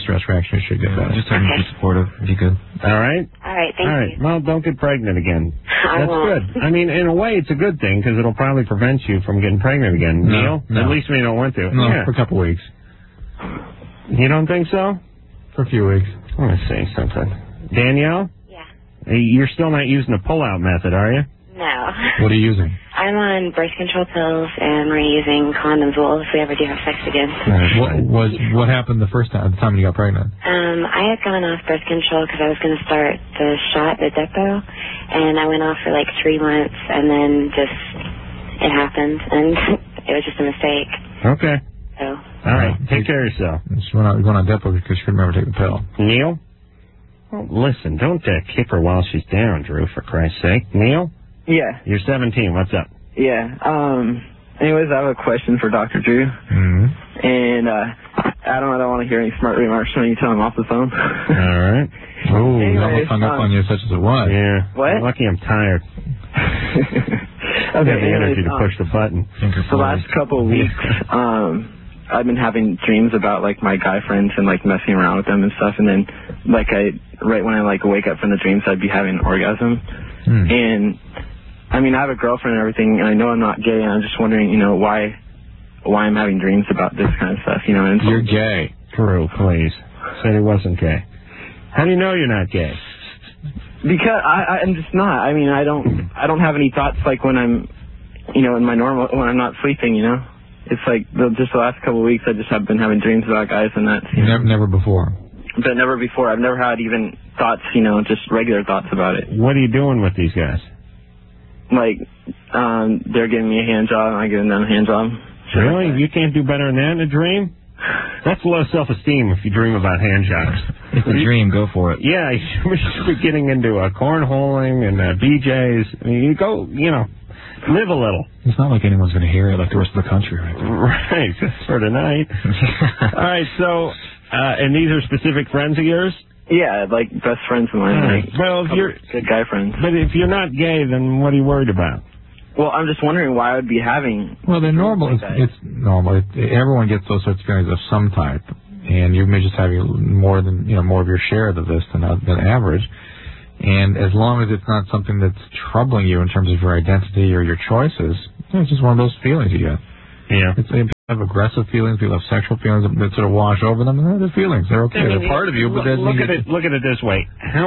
stress reaction. You should get better. Just having to be supportive, if you could. All right? All right, thank you. Well, don't get pregnant again. I That's won't. good. I mean, in a way, it's a good thing, because it'll probably prevent you from getting pregnant again. No, Neil? At least we don't want to. No, Yeah. for a couple weeks. You don't think so? For a few weeks. I want to say something. Danielle? Yeah. You're still not using the pull-out method, are you? No. What are you using? I'm on birth control pills, and we're using condoms. Well, if we ever do have sex again. What happened the time you got pregnant? I had gone off birth control because I was going to start the shot, the Depo, and I went off for like 3 months, and then it happened, and it was just a mistake. Okay. So. All right. Take care of yourself. Just went on Depo because you couldn't remember to take the pill. Neil? Well, listen, don't kick her while she's down, Drew, for Christ's sake. Neil? Yeah. You're 17. What's up? Yeah. Anyways, I have a question for Dr. Drew. Mm-hmm. And I don't want to hear any smart remarks when you tell him off the phone. All right. Oh, you almost hung up on you such as it was. Yeah. What? Lucky I'm tired. I have the energy to push the button. The last couple of weeks, I've been having dreams about like my guy friends and like messing around with them and stuff, and then like right when I like wake up from the dreams, I'd be having an orgasm. And I mean, I have a girlfriend and everything, and I know I'm not gay, and I'm just wondering, why I'm having dreams about this kind of stuff, And you're gay. Drew, please. Said he wasn't gay. How do you know you're not gay? Because I'm just not. I mean, I don't have any thoughts like when I'm, in my normal, when I'm not sleeping, It's like just the last couple of weeks I just have been having dreams about guys and that. Never before. But never before. I've never had even thoughts, just regular thoughts about it. What are you doing with these guys? Like, they're giving me a hand job and I give them a hand job. Really? You can't do better than that in a dream? That's low self-esteem if you dream about hand jobs. It's a dream. Go for it. Yeah, you should be getting into cornholing and BJ's. I mean, you go, live a little. It's not like anyone's going to hear it like the rest of the country, right? Right, for tonight. All right, so, and these are specific friends of yours? Yeah, like best friends of mine. Right. Well, if you're good guy friends. But if you're not gay, then what are you worried about? Well, I'm just wondering why I would be having. Well, they're normal. It's normal. Everyone gets those sorts of feelings of some type, and you may just have more of your share of this than average. And as long as it's not something that's troubling you in terms of your identity or your choices, it's just one of those feelings you get. Yeah. People have aggressive feelings, people have sexual feelings that sort of wash over them, and they're feelings. They're okay. They're part of you, but look at it this way. How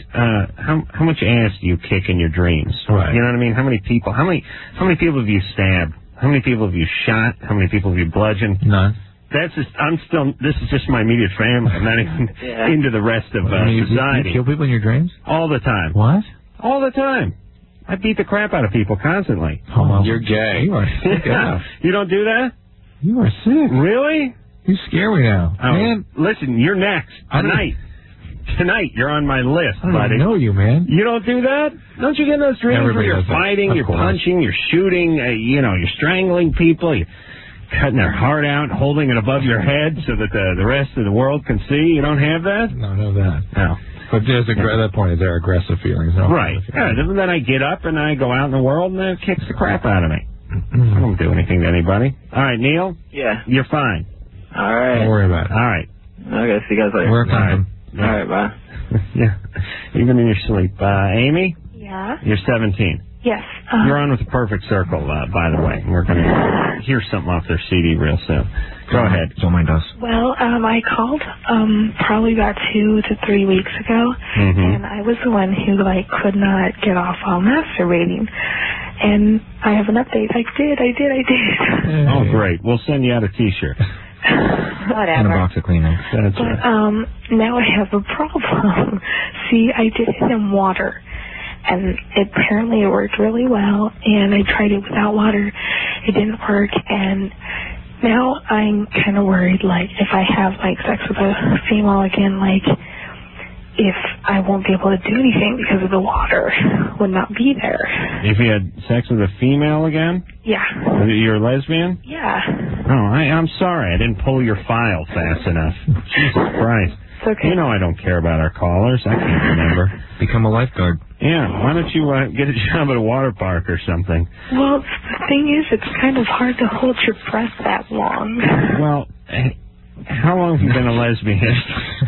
much ass do you kick in your dreams? Right. You know what I mean? How many people have you stabbed? How many people have you shot? How many people have you bludgeoned? None. This is just my immediate family. I'm not even into the rest of society. You kill people in your dreams? All the time. What? All the time. I beat the crap out of people constantly. Oh, well, you're gay. You are sick. Yeah. You don't do that? You are sick. Really? You scare me now. Oh, man. Listen, you're next. Tonight, you're on my list, buddy. I know you, man. You don't do that? Don't you get in those dreams where you're fighting, you're punching, you're shooting, you're strangling people, you're cutting their heart out, holding it above your head so that the rest of the world can see? You don't have that? No, I know that. No. But at that point, is there aggressive feelings? No, right. Yeah, then I get up and I go out in the world and it kicks the crap out of me. I don't do anything to anybody. All right, Neil? Yeah. You're fine. All right. Don't worry about it. All right. Okay, see you guys later. Wear a condom. All right, bye. Yeah, even in your sleep. Amy? Yeah? You're 17. Yes. You're on with the Perfect Circle, by the way. We're going to hear something off their CD real soon. Go ahead. So mine does. Well, I called probably about 2 to 3 weeks ago, and I was the one who could not get off while masturbating. And I have an update. I did. Oh, great. We'll send you out a T-shirt. Whatever. And a box of Kleenex. That's right. Now I have a problem. See, I did it in water. And apparently it worked really well, and I tried it without water. It didn't work, and now I'm kind of worried, if I have, sex with a female again, if I won't be able to do anything because of the water would not be there. If you had sex with a female again? Yeah. You're a lesbian? Yeah. Oh, I'm sorry. I didn't pull your file fast enough. Jesus Christ. It's okay. You know I don't care about our callers. I can't remember. Become a lifeguard. Yeah, why don't you get a job at a water park or something? Well, the thing is, it's kind of hard to hold your breath that long. Well, how long have you been a lesbian?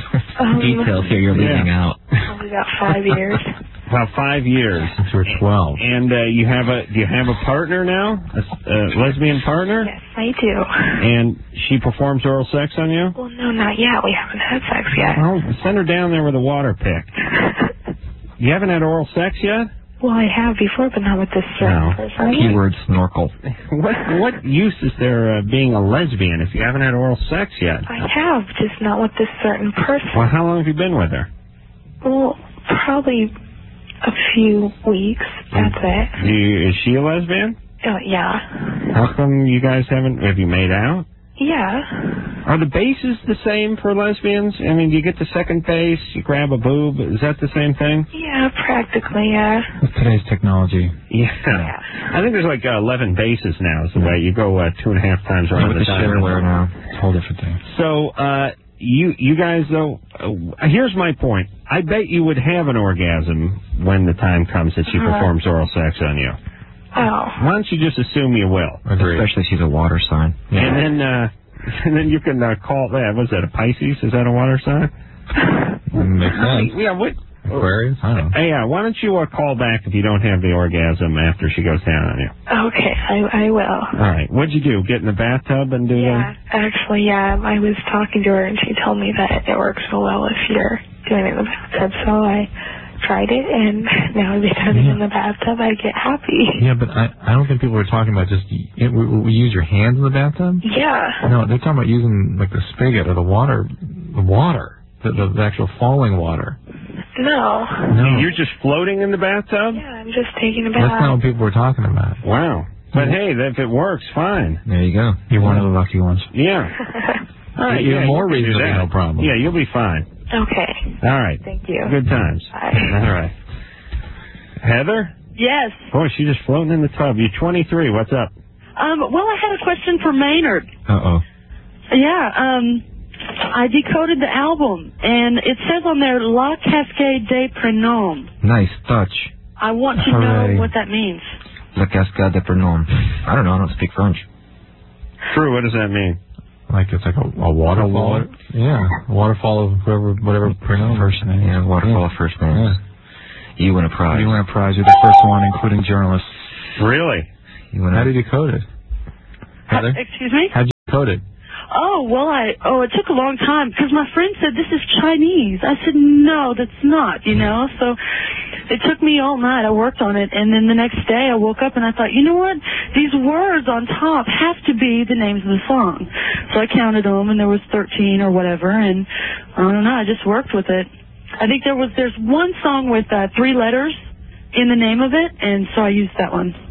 details here you're leaving out. Probably about 5 years. About 5 years. Since you were 12. And do you have a partner now? A lesbian partner? Yes, I do. And she performs oral sex on you? Well, no, not yet. We haven't had sex yet. Well, send her down there with a water pick. You haven't had oral sex yet? Well, I have before, but not with this certain person. Keyword snorkel. What use is there being a lesbian if you haven't had oral sex yet? I have, just not with this certain person. Well, how long have you been with her? Well, probably a few weeks. That's it. Is she a lesbian? Yeah. How come you guys haven't... Have you made out? Yeah. Are the bases the same for lesbians? I mean, do you get the second base, you grab a boob? Is that the same thing? Yeah, practically, yeah. With today's technology. Yeah. I think there's like 11 bases now is the way you go 2.5 times around the time. Shareware now. It's a whole different thing. So, you guys, though, here's my point. I bet you would have an orgasm when the time comes that she performs oral sex on you. Oh. Why don't you just assume you will? Especially if she's a water sign. Yeah. And then you can call that. Was that a Pisces? Is that a water sign? Makes sense. Yeah. What? Aquarius? I don't know. Yeah. Why don't you call back if you don't have the orgasm after she goes down on you? Okay, I will. All right. What'd you do? Get in the bathtub and do that? Actually, yeah. I was talking to her and she told me that it works so well if you're doing it in the bathtub. So I tried it, and now every time I'm in the bathtub, I get happy. Yeah, but I don't think people are talking about just we use your hands in the bathtub. Yeah. No, they're talking about using like the spigot or the actual falling water. No. You're just floating in the bathtub? Yeah, I'm just taking a bath. That's not what people were talking about. Wow. But hey, if it works, fine. There you go. You're one of the lucky ones. Yeah. All right. Even more reason to be no problem. Yeah, you'll be fine. Okay. All right. Thank you. Good times. Bye. All right. Heather? Yes. Boy, she's just floating in the tub. You're 23. What's up? Well, I had a question for Maynard. Uh-oh. Yeah, I decoded the album, and it says on there, La Cascade des Prénoms. Nice touch. I want to know what that means. La Cascade des Prénoms. I don't know. I don't speak French. True. What does that mean? Like it's like a waterfall. Yeah, a waterfall of whatever first name. Yeah, waterfall of first names. Yeah. You win a prize. You win a prize. You're the first one, including journalists. Really? How did you decode it? Heather? Excuse me? How'd you decode it? Oh, well, it took a long time because my friend said this is Chinese. I said, no, that's not, So it took me all night. I worked on it, and then the next day I woke up and I thought, you know what? These words on top have to be the names of the song. So I counted them, and there was 13 or whatever, and I don't know. I just worked with it. I think there's one song with 3 letters in the name of it, and so I used that one.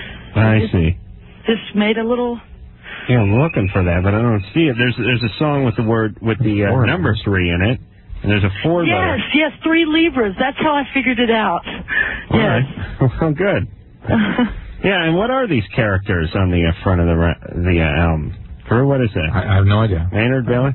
I see. Just made a little... Yeah, I'm looking for that, but I don't see it. There's a song with the number 3 in it, and there's a 4 letter. Yes, 3 Libras. That's how I figured it out. All right. Well, good. Yeah, and what are these characters on the front of the album? Drew, what is that? I have no idea. Maynard, Bailey?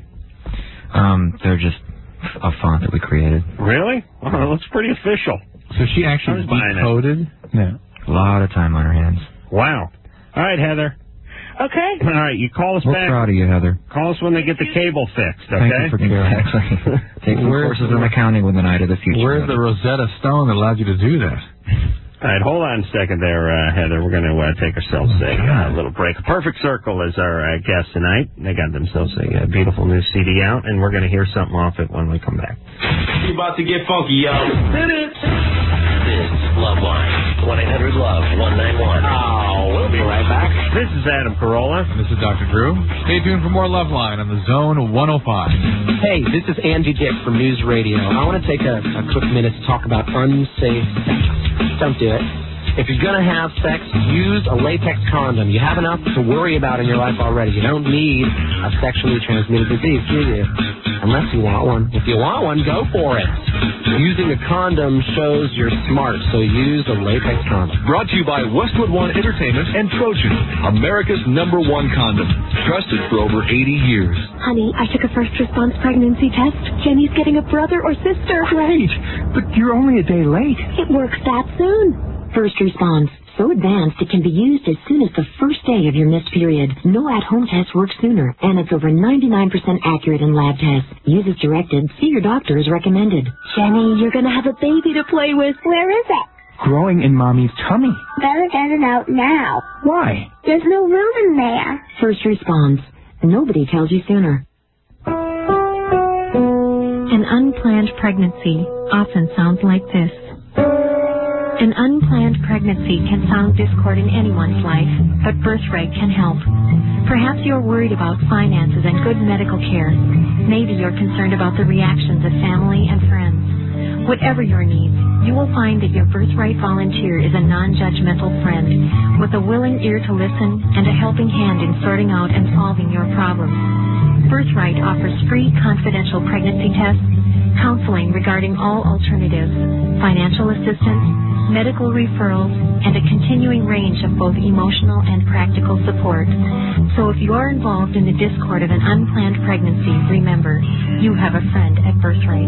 They're just a font that we created. Really? Well, it looks pretty official. So she actually decoded? Yeah. A lot of time on her hands. Wow. All right, Heather. Okay. All right, you call us back. We're proud of you, Heather. Call us when they get the cable fixed, okay? Thank you for caring. Take some courses in accounting with an eye to the future. Where's the Rosetta Stone that allowed you to do that? All right, hold on a second there, Heather. We're going to take ourselves a little break. Perfect Circle is our guest tonight. They got themselves a beautiful new CD out, and we're going to hear something off it when we come back. You about to get funky, yo. This is Loveline. 1-800-LOVE-191. Oh, we'll be right back. This is Adam Carolla. And this is Dr. Drew. Stay tuned for more Loveline on the Zone 105. Hey, this is Angie Dick from News Radio. I want to take a quick minute to talk about unsafe sex. Don't do it. If you're going to have sex, use a latex condom. You have enough to worry about in your life already. You don't need a sexually transmitted disease, do you? Unless you want one. If you want one, go for it. Using a condom shows you're smart, so use a latex condom. Brought to you by Westwood One Entertainment and Trojan, America's #1 condom. Trusted for over 80 years. Honey, I took a first response pregnancy test. Jenny's getting a brother or sister. Great, but you're only a day late. It works that soon. First Response. so advanced it can be used as soon as the first day of your missed period. No at-home test works sooner, and it's over 99% accurate in lab tests. Use as directed. See your doctor as recommended. Jenny, you're going to have a baby to play with. Where is it? Growing in Mommy's tummy. Better get it out now. Why? There's no room in there. First response. Nobody tells you sooner. An unplanned pregnancy often sounds like this. An unplanned pregnancy can sound discord in anyone's life, but Birthright can help. Perhaps you're worried about finances and good medical care. Maybe you're concerned about the reactions of family and friends. Whatever your needs, you will find that your Birthright volunteer is a non-judgmental friend with a willing ear to listen and a helping hand in sorting out and solving your problems. Birthright offers free confidential pregnancy tests, counseling regarding all alternatives, financial assistance, medical referrals, and a continuing range of both emotional and practical support. So if you are involved in the discord of an unplanned pregnancy, remember, you have a friend at Birthright.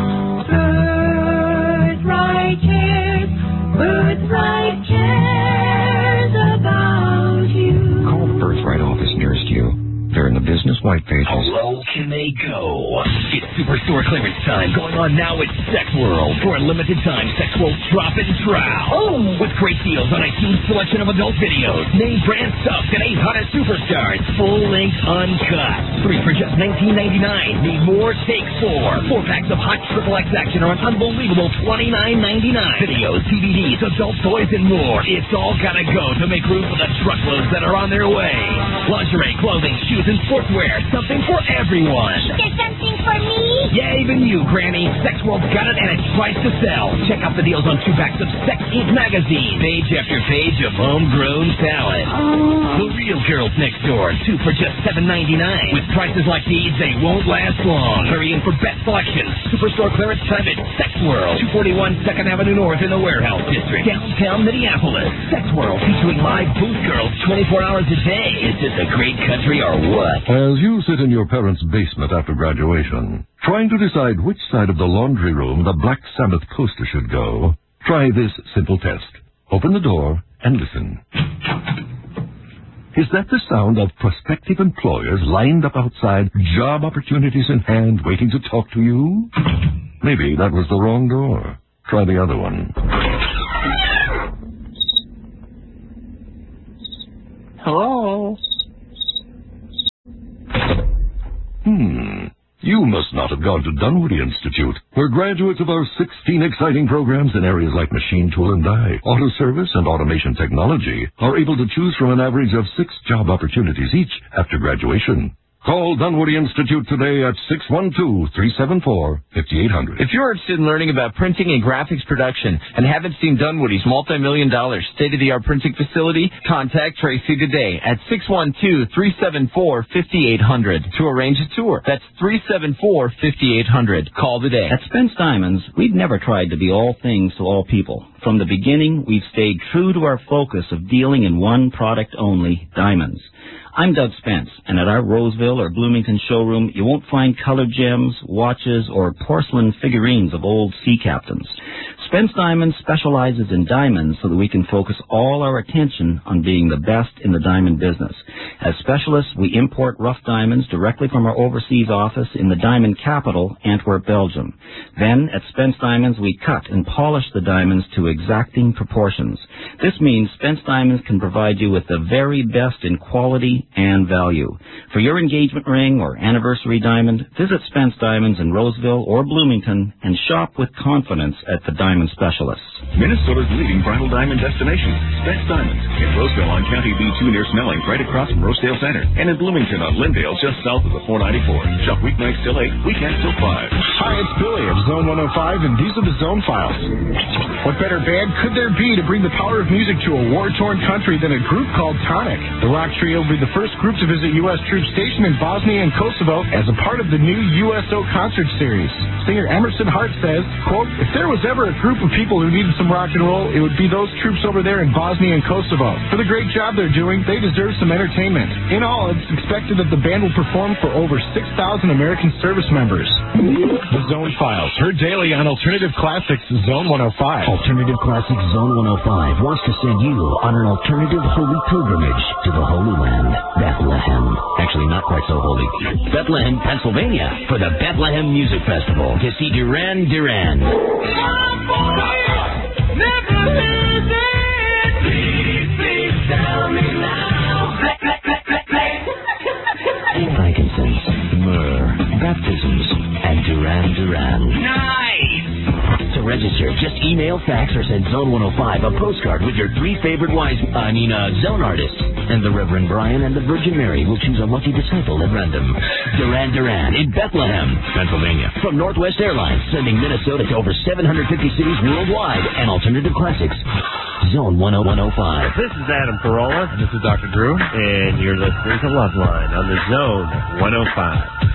Birthright cares. Birthright cares about you. Call the Birthright office nearest you. They're in the business white pages. How low can they go? It's Superstore clearance time going on now at Sex World. For a limited time, Sex World's Drop and Trow. Oh! With great deals on a huge selection of adult videos, name brand stuff, and 8 hottest superstars, full length uncut. 3 for just $19.99. Need more? Take 4. 4 packs of hot XXX action are an unbelievable $29.99. Videos, DVDs, adult toys, and more. It's all gotta go to make room for the truckloads that are on their way. Lingerie, clothing, shoes, and sportswear. Something for everyone. Is there something for me? Yeah, even you, Granny. Sex World's got it, and it's priced to sell. Check out the deals on 2 packs of Sex Inc. magazine. Page after page of homegrown talent. The Real Girls Next Door. 2 for just $7.99. With prices like these, they won't last long. Hurry in for best selection. Superstore clearance time at Sex World. 241 2nd Avenue North in the Warehouse District. Downtown Minneapolis. Sex World featuring live booth girls 24 hours a day. Is this a great country or what? As you sit in your parents' basement after graduation, trying to decide which side of the laundry room the Black Sabbath coaster should go, try this simple test. Open the door and listen. Is that the sound of prospective employers lined up outside, job opportunities in hand, waiting to talk to you? Maybe that was the wrong door. Try the other one. Hello? You must not have gone to Dunwoody Institute, where graduates of our 16 exciting programs in areas like machine tool and die, auto service, and automation technology are able to choose from an average of 6 job opportunities each after graduation. Call Dunwoody Institute today at 612-374-5800. If you're interested in learning about printing and graphics production and haven't seen Dunwoody's multi-million-dollar state-of-the-art printing facility, contact Tracy today at 612-374-5800 to arrange a tour. That's 374-5800. Call today. At Spence Diamonds, we've never tried to be all things to all people. From the beginning, we've stayed true to our focus of dealing in one product only, diamonds. I'm Doug Spence, and at our Roseville or Bloomington showroom, you won't find colored gems, watches, or porcelain figurines of old sea captains. Spence Diamonds specializes in diamonds so that we can focus all our attention on being the best in the diamond business. As specialists, we import rough diamonds directly from our overseas office in the diamond capital, Antwerp, Belgium. Then, at Spence Diamonds, we cut and polish the diamonds to exacting proportions. This means Spence Diamonds can provide you with the very best in quality and value. For your engagement ring or anniversary diamond, visit Spence Diamonds in Roseville or Bloomington and shop with confidence at the Diamond Specialists. Minnesota's leading bridal diamond destination, Spence Diamonds, in Roseville on County B2 near Snelling, right across from Rosedale Center, and in Bloomington on Lindale, just south of the 494. Shop weeknights till 8, weekends till 5. Hi, it's Billy of Zone 105, and these are the Zone Files. What better band could there be to bring the power of music to a war-torn country than a group called Tonic? The rock trio will be the first group to visit U.S. troops stationed in Bosnia and Kosovo as a part of the new USO concert series. Singer Emerson Hart says, quote, "If there was ever a group group of people who needed some rock and roll, it would be those troops over there in Bosnia and Kosovo. For the great job they're doing, they deserve some entertainment. In all, it's expected that the band will perform for over 6,000 American service members. The Zone Files, heard daily on Alternative Classics Zone 105. Alternative Classics Zone 105 wants to send you on an alternative holy pilgrimage to the Holy Land, Bethlehem. Actually, not quite so holy. Bethlehem, Pennsylvania, for the Bethlehem Music Festival to see Duran Duran. Frankincense, myrrh, baptisms, and Duran Duran. Nice! To register, just email, fax, or send Zone 105 a postcard with your 3 favorite Zone artists. And the Reverend Brian and the Virgin Mary will choose a lucky disciple at random. Duran Duran in Bethlehem, Pennsylvania. From Northwest Airlines, sending Minnesota to over 750 cities worldwide. And Alternative Classics, Zone 105. This is Adam Carolla. And this is Dr. Drew. And you're listening to Loveline on the Zone 105.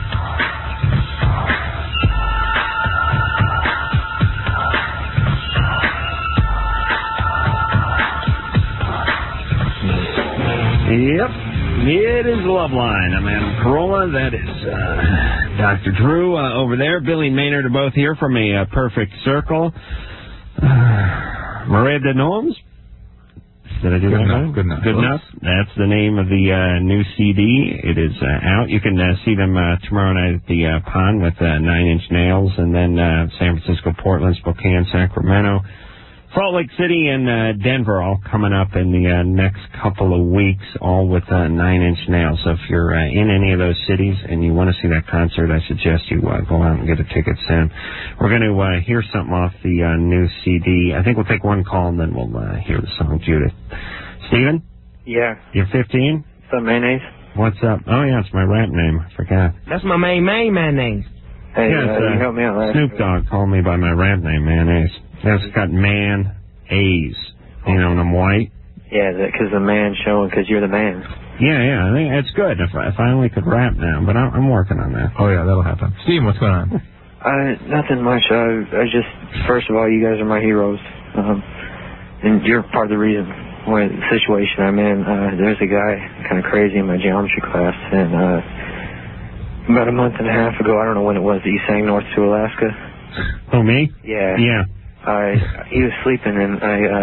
Yep, it is Loveline. I'm Adam Carolla. That is Dr. Drew over there. Billy and Maynard are both here from a Perfect Circle. Marais de Noms? Did I do that right? Good enough. Good enough. That's the name of the new CD. It is out. You can see them tomorrow night at the Pond with 9 Inch Nails, and then San Francisco, Portland, Spokane, Sacramento, Salt Lake City, and Denver, all coming up in the next couple of weeks, all with 9 Inch Nails. So if you're in any of those cities and you want to see that concert, I suggest you go out and get a ticket soon. We're going to hear something off the new CD. I think we'll take one call and then we'll hear the song, Judith. Steven? Yeah. You're 15? What's up, Mayonnaise? What's up? Oh, yeah, it's my rap name. I forgot. That's my main mayonnaise. Hey, yeah, you helped me out last Snoop Dogg called me by my rap name, Mayonnaise. That's got man, A's. You know, and I'm white. Yeah, because the man's showing because you're the man. Yeah, I think it's good if I only could rap now, but I'm working on that. Oh, yeah, that'll happen. Steve, what's going on? Nothing much. I just, first of all, you guys are my heroes. And you're part of the reason why the situation I'm in. There's a guy kind of crazy in my geometry class, and about a month and a half ago, I don't know when it was, that you sang North to Alaska. Oh, me? Yeah. Yeah. He was sleeping, and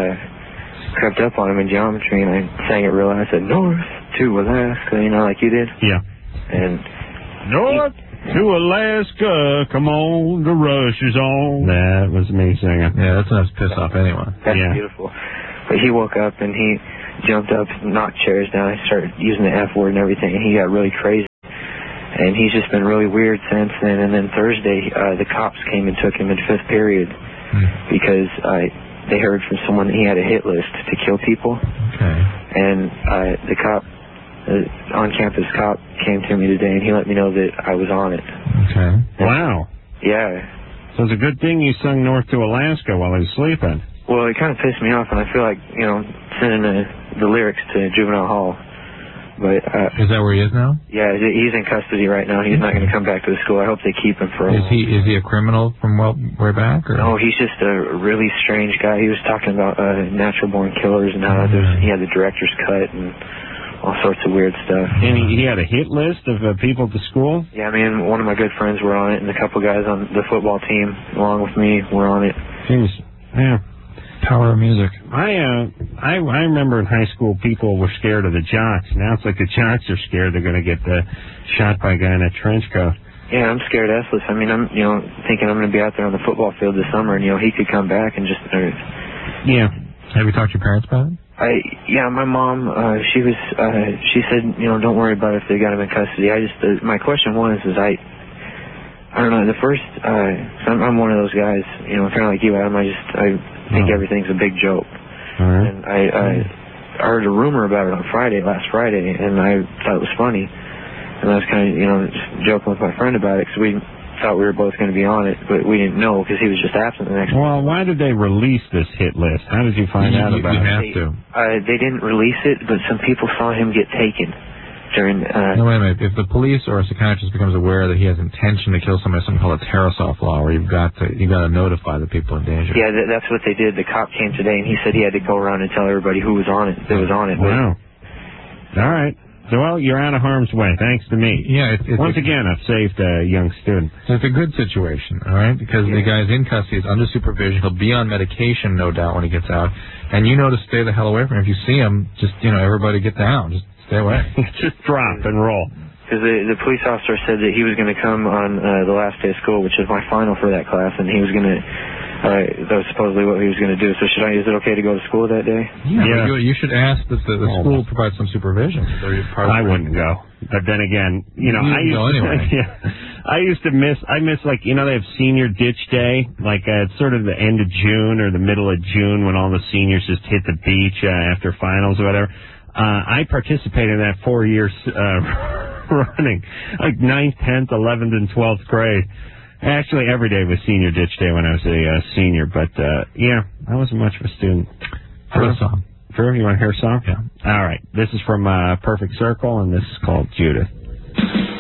I crept up on him in geometry, and I sang it real loud. I said, North to Alaska, you know, like you did. Yeah. And North to Alaska, come on, the rush is on. That was me singing. Yeah, that's enough to piss off anyone. That's beautiful. But he woke up, and he jumped up, knocked chairs down. I started using the F word and everything, and he got really crazy. And he's just been really weird since then. And then Thursday, the cops came and took him in 5th period because they heard from someone that he had a hit list to kill people. Okay. And the cop, on-campus cop, came to me today, and he let me know that I was on it. Okay. Wow. Yeah. So it's a good thing you sung North to Alaska while he was sleeping. Well, it kind of pissed me off, and I feel like, you know, sending the lyrics to Juvenile Hall. But is that where he is now? Yeah, he's in custody right now. He's not going to come back to the school. I hope they keep him for a while. Is he a criminal from way back? Or? No, he's just a really strange guy. He was talking about natural-born killers and how he had the director's cut and all sorts of weird stuff. And he had a hit list of people at the school? Yeah, I mean, one of my good friends were on it, and a couple guys on the football team, along with me, were on it. Seems, yeah. Power of music. I remember in high school people were scared of the jocks. Now it's like the jocks are scared they're going to get shot by a guy in a trench coat. Yeah, I'm scared essless. I mean, I'm thinking I'm going to be out there on the football field this summer, and he could come back and just. Yeah. Have you talked to your parents about it? Yeah, my mom. She said don't worry about it if they got him in custody. My question was I don't know. The first, I'm one of those guys. Kind of like you, Adam. I think everything's a big joke. And I heard a rumor about it on last Friday, and I thought it was funny. And I was kind of, just joking with my friend about it, because we thought we were both going to be on it, but we didn't know because he was just absent the next day. Well, why did they release this hit list? How did you find out about it? You have to. They didn't release it, but some people saw him get taken. during... No, wait a minute. If the police or a psychiatrist becomes aware that he has intention to kill somebody, something called a Tarasoff law, where you've got to notify the people in danger. Yeah, that's what they did. The cop came today, and he said he had to go around and tell everybody who was on it. That was on it. Wow. All right. So, well, you're out of harm's way, thanks to me. Yeah. Once again, I've saved a young student. It's a good situation, all right? Because the guy's in custody, he's under supervision. He'll be on medication, no doubt, when he gets out. And you know to stay the hell away from him. If you see him, just, everybody get down. Just stay away. Just drop and roll. Because the police officer said that he was going to come on the last day of school, which is my final for that class, and he was going to... that was supposedly what he was going to do. So is it okay to go to school that day? Yeah. You should ask that the school provide some supervision. I wouldn't go. But then again, I used to miss, like, they have senior ditch day, like it's sort of the end of June or the middle of June when all the seniors just hit the beach after finals or whatever. I participated in that 4 years running, like 9th, 10th, 11th, and 12th grade. Actually, every day was senior ditch day when I was a senior, but, I wasn't much of a student. Hear a song. Drew, you want to hear a song? Yeah. All right. This is from Perfect Circle, and this is called Judith.